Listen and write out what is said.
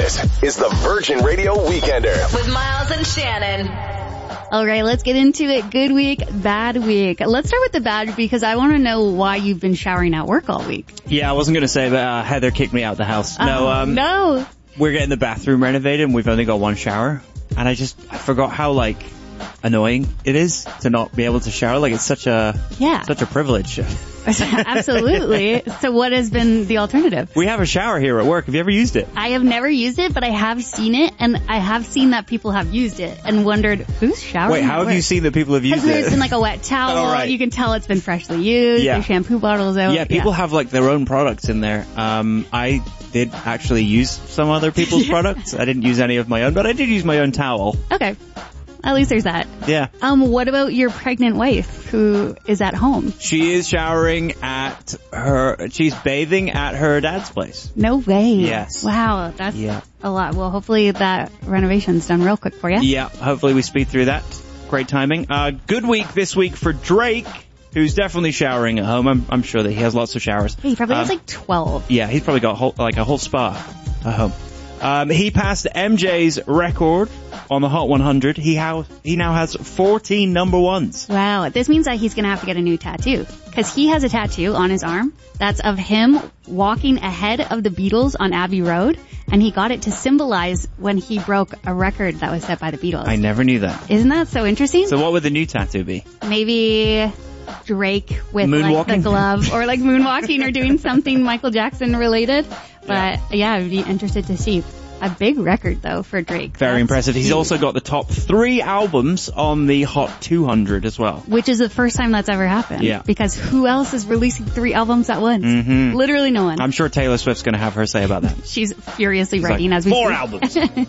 This is the Virgin Radio Weekender. With Miles and Shannon. All right, let's get into it. Good week, bad week. Let's start with the bad because I want to know why you've been showering at work all week. Yeah, I wasn't going to say, but Heather kicked me out of the house. No. We're getting the bathroom renovated and we've only got one shower. And I forgot how, annoying it is to not be able to shower. It's such a privilege. Absolutely. So what has been the alternative? We have a shower here at work. Have you ever used it? I have never used it, but I have seen it, and I have seen that people have used it and wondered, who's showering? Wait, how have you seen that people have used it? Because there's been a wet towel. Oh, right. You can tell it's been freshly used. Yeah. The shampoo bottles out. Yeah, people have their own products in there. I did actually use some other people's products. I didn't use any of my own, but I did use my own towel. Okay. At least there's that. Yeah. What about your pregnant wife who is at home? She is showering she's bathing at her dad's place. No way. Yes. Wow, that's a lot. Well, hopefully that renovation's done real quick for you. Yeah, hopefully we speed through that. Great timing. Good week this week for Drake, who's definitely showering at home. I'm sure that he has lots of showers. He probably has 12. Yeah, he's probably got a whole spa at home. He passed MJ's record on the Hot 100. He now has 14 number ones. Wow. This means that he's going to have to get a new tattoo. Because he has a tattoo on his arm that's of him walking ahead of the Beatles on Abbey Road. And he got it to symbolize when he broke a record that was set by the Beatles. I never knew that. Isn't that so interesting? So what would the new tattoo be? Maybe Drake with moonwalking? The glove, or moonwalking or doing something Michael Jackson related. But yeah, I'd be interested to see. A big record though for Drake. Very impressive. He's also got the top 3 albums on the Hot 200 as well. Which is the first time that's ever happened. Yeah. Because who else is releasing 3 albums at once? Mm-hmm. Literally no one. I'm sure Taylor Swift's going to have her say about that. She's furiously writing as we 4 speak. albums.